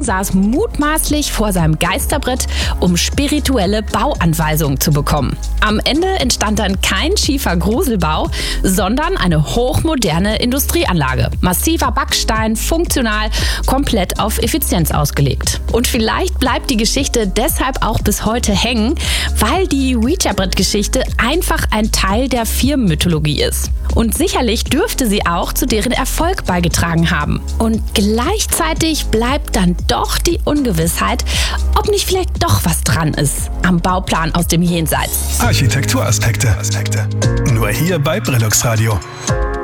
saß mutmaßlich vor seinem Geisterbrett, um spirituelle Bauanweisungen zu bekommen. Am Ende entstand dann kein schiefer Gruselbau, sondern eine hochmoderne Industrieanlage. Massiver Backstein, funktional, komplett auf Effizienz ausgelegt. Und vielleicht bleibt die Geschichte deshalb auch bis heute hängen, weil die Ouija-Brett-Geschichte einfach ein Teil der Firmenmythologie ist. Und sicherlich dürfte sie auch zu deren Erfolg beigetragen haben. Und gleichzeitig bleibt dann doch die Ungewissheit, ob nicht vielleicht doch was dran ist am Bauplan aus dem Jenseits. Architekturaspekte. Nur hier bei Brillux Radio.